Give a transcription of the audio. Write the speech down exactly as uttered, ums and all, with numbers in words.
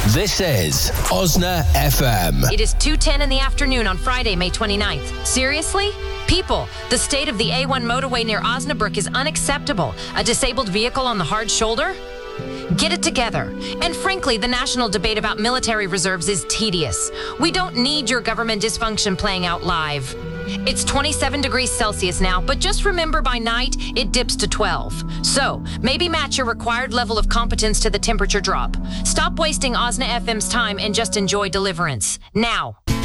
This is Osna F M. It is two ten in the afternoon on Friday, May twenty-ninth. Seriously? People, the state of the A one motorway near Osnabrück is unacceptable. A disabled vehicle on the hard shoulder? Get it together. And frankly, the national debate about military reserves is tedious. We don't need your government dysfunction playing out live. It's twenty-seven degrees Celsius now, but just remember by night, it dips to twelve. So, maybe match your required level of competence to the temperature drop. Stop wasting Osna F M's time and just enjoy deliverance. Now.